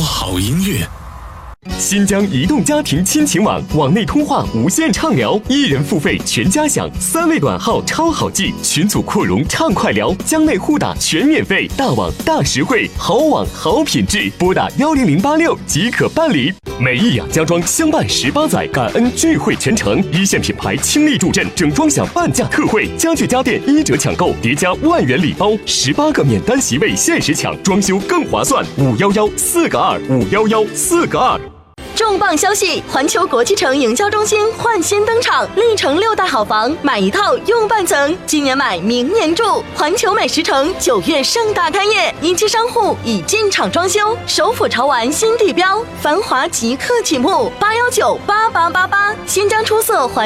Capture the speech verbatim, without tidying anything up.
好音乐。 新疆移动家庭亲情网，网内通话无限畅聊，一人付费全家享，三位短号超好记，群组扩容畅快聊，疆内互打全免费，大网大实惠，好网好品质，拨打幺零零八六即可办理。美益雅家装相伴十八载，感恩聚会全程，一线品牌倾力助阵，整装享半价特惠，家具家电一折抢购，叠加万元礼包，十八个免单席位限时抢，装修更划算。五幺幺四个二，五幺幺四个二。 重磅消息！环球国际城营销中心焕新登场，历城六大好房，买一套用半层，今年买明年住。环球美食城九月盛大开业，一期商户已进场装修，首府潮玩新地标，繁华即刻启幕，八幺九八八八八，新疆出色环。